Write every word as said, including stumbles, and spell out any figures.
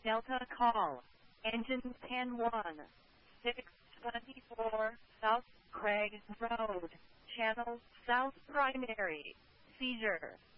Delta call. Engine ten one. six twenty-four South Craig Road. Channel South Primary. Seizure.